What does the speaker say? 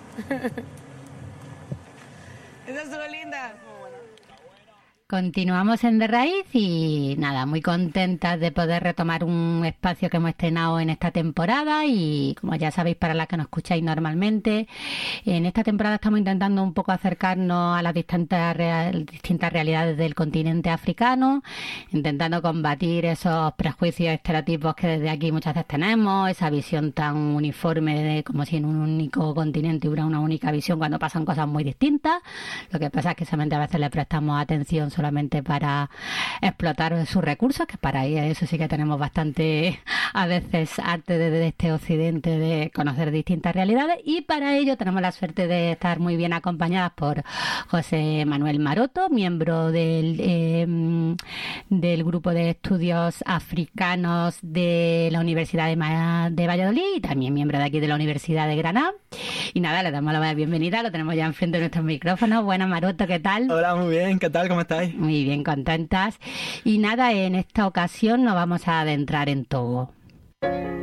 Esa estuvo linda. Continuamos en De Raíz y nada, muy contentas de poder retomar un espacio que hemos estrenado en esta temporada y como ya sabéis para las que nos escucháis normalmente, en esta temporada estamos intentando un poco acercarnos a las distintas realidades del continente africano, intentando combatir esos prejuicios, estereotipos que desde aquí muchas veces tenemos, esa visión tan uniforme de como si en un único continente hubiera una única visión cuando pasan cosas muy distintas. Lo que pasa es que solamente a veces le prestamos atención solamente para explotar sus recursos, que para eso sí que tenemos bastante, a veces, arte desde este occidente de conocer distintas realidades, y para ello tenemos la suerte de estar muy bien acompañadas por José Manuel Maroto, miembro del grupo de estudios africanos de la Universidad de Valladolid y también miembro de aquí de la Universidad de Granada. Y nada, le damos la bienvenida, lo tenemos ya enfrente de nuestros micrófonos. Buenas, Maroto, ¿qué tal? Hola, muy bien, ¿qué tal? ¿Cómo estáis? Muy bien, contentas. Y nada, en esta ocasión nos vamos a adentrar en Togo.